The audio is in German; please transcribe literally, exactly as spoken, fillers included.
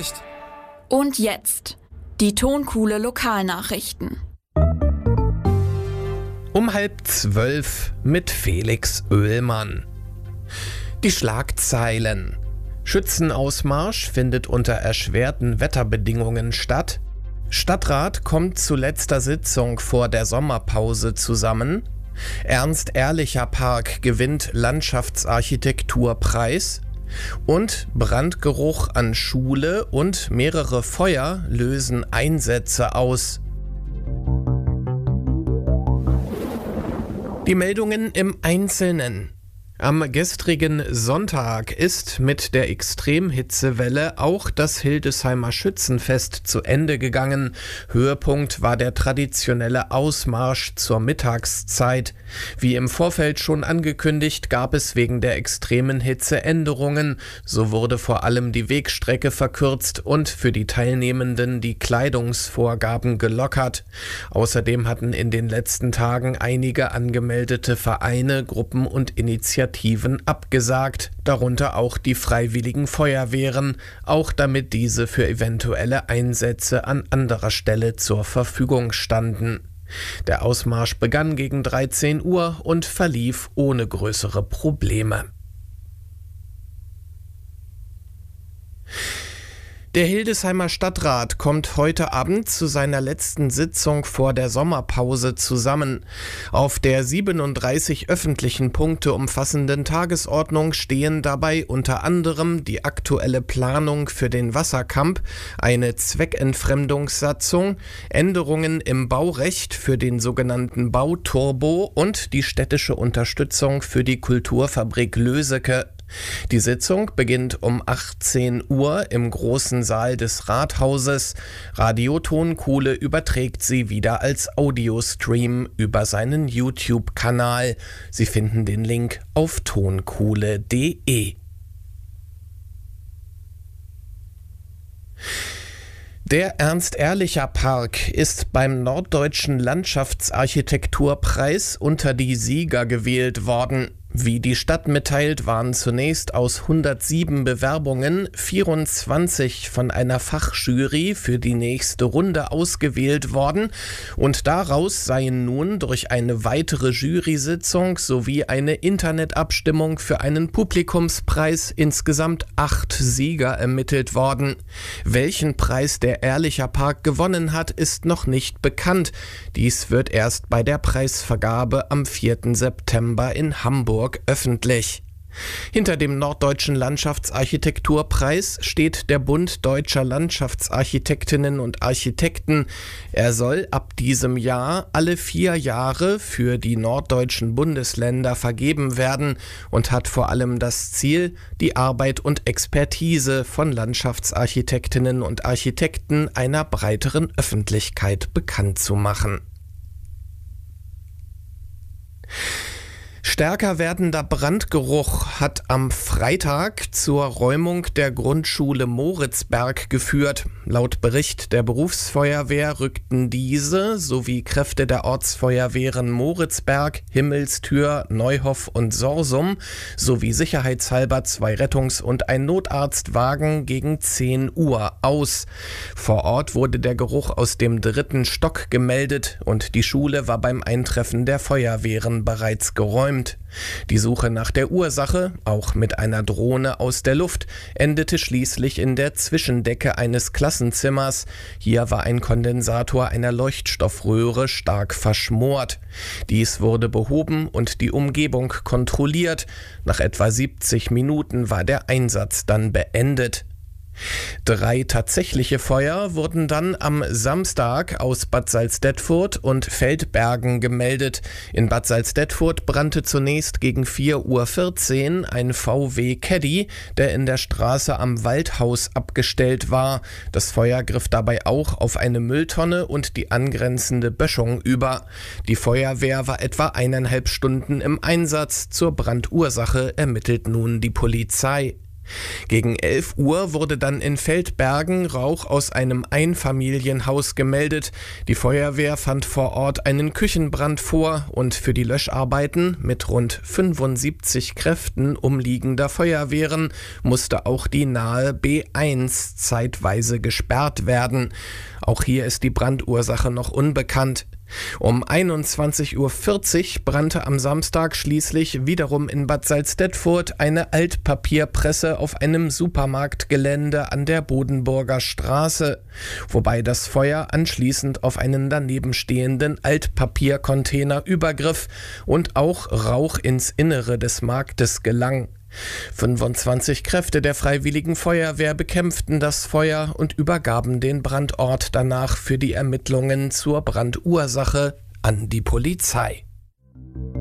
Nachricht. Und jetzt die Tonkuhle Lokalnachrichten. Um halb zwölf mit Felix Oehlmann. Die Schlagzeilen. Schützenausmarsch findet unter erschwerten Wetterbedingungen statt. Stadtrat kommt zu letzter Sitzung vor der Sommerpause zusammen. Ernst-Ehrlicher-Park gewinnt Landschaftsarchitekturpreis. Und Brandgeruch an Schule und mehrere Feuer lösen Einsätze aus. Die Meldungen im Einzelnen. Am gestrigen Sonntag ist mit der Extremhitzewelle auch das Hildesheimer Schützenfest zu Ende gegangen. Höhepunkt war der traditionelle Ausmarsch zur Mittagszeit. Wie im Vorfeld schon angekündigt, gab es wegen der extremen Hitze Änderungen. So wurde vor allem die Wegstrecke verkürzt und für die Teilnehmenden die Kleidungsvorgaben gelockert. Außerdem hatten in den letzten Tagen einige angemeldete Vereine, Gruppen und Initiativen abgesagt, darunter auch die Freiwilligen Feuerwehren, auch damit diese für eventuelle Einsätze an anderer Stelle zur Verfügung standen. Der Ausmarsch begann gegen dreizehn Uhr und verlief ohne größere Probleme. Der Hildesheimer Stadtrat kommt heute Abend zu seiner letzten Sitzung vor der Sommerpause zusammen. Auf der siebenunddreißig öffentlichen Punkte umfassenden Tagesordnung stehen dabei unter anderem die aktuelle Planung für den Wasserkamp, eine Zweckentfremdungssatzung, Änderungen im Baurecht für den sogenannten Bauturbo und die städtische Unterstützung für die Kulturfabrik Löseke. Die Sitzung beginnt um achtzehn Uhr im großen Saal des Rathauses. Radio Tonkuhle überträgt sie wieder als Audiostream über seinen YouTube-Kanal. Sie finden den Link auf tonkuhle punkt de. Der Ernst-Ehrlicher-Park ist beim Norddeutschen Landschaftsarchitekturpreis unter die Sieger gewählt worden. Wie die Stadt mitteilt, waren zunächst aus hundertsieben Bewerbungen vierundzwanzig von einer Fachjury für die nächste Runde ausgewählt worden und daraus seien nun durch eine weitere Jury-Sitzung sowie eine Internetabstimmung für einen Publikumspreis insgesamt acht Sieger ermittelt worden. Welchen Preis der Ehrlicher Park gewonnen hat, ist noch nicht bekannt. Dies wird erst bei der Preisvergabe am vierten September in Hamburg öffentlich. Hinter dem Norddeutschen Landschaftsarchitekturpreis steht der Bund Deutscher Landschaftsarchitektinnen und Architekten. Er soll ab diesem Jahr alle vier Jahre für die norddeutschen Bundesländer vergeben werden und hat vor allem das Ziel, die Arbeit und Expertise von Landschaftsarchitektinnen und Architekten einer breiteren Öffentlichkeit bekannt zu machen. Stärker werdender Brandgeruch hat am Freitag zur Räumung der Grundschule Moritzberg geführt. Laut Bericht der Berufsfeuerwehr rückten diese sowie Kräfte der Ortsfeuerwehren Moritzberg, Himmelstür, Neuhoff und Sorsum sowie sicherheitshalber zwei Rettungs- und ein Notarztwagen gegen zehn Uhr aus. Vor Ort wurde der Geruch aus dem dritten Stock gemeldet und die Schule war beim Eintreffen der Feuerwehren bereits geräumt. Die Suche nach der Ursache, auch mit einer Drohne aus der Luft, endete schließlich in der Zwischendecke eines Klassenzimmers. Hier war ein Kondensator einer Leuchtstoffröhre stark verschmort. Dies wurde behoben und die Umgebung kontrolliert. Nach etwa siebzig Minuten war der Einsatz dann beendet. Drei tatsächliche Feuer wurden dann am Samstag aus Bad Salzdetfurt und Feldbergen gemeldet. In Bad Salzdetfurt brannte zunächst gegen vier Uhr vierzehn ein V W Caddy, der in der Straße am Waldhaus abgestellt war. Das Feuer griff dabei auch auf eine Mülltonne und die angrenzende Böschung über. Die Feuerwehr war etwa eineinhalb Stunden im Einsatz. Zur Brandursache ermittelt nun die Polizei. Gegen elf Uhr wurde dann in Feldbergen Rauch aus einem Einfamilienhaus gemeldet. Die Feuerwehr fand vor Ort einen Küchenbrand vor und für die Löscharbeiten mit rund fünfundsiebzig Kräften umliegender Feuerwehren musste auch die nahe B eins zeitweise gesperrt werden. Auch hier ist die Brandursache noch unbekannt. Um einundzwanzig Uhr vierzig brannte am Samstag schließlich wiederum in Bad Salzdetfurt eine Altpapierpresse auf einem Supermarktgelände an der Bodenburger Straße, wobei das Feuer anschließend auf einen daneben stehenden Altpapiercontainer übergriff und auch Rauch ins Innere des Marktes gelang. fünfundzwanzig Kräfte der Freiwilligen Feuerwehr bekämpften das Feuer und übergaben den Brandort danach für die Ermittlungen zur Brandursache an die Polizei.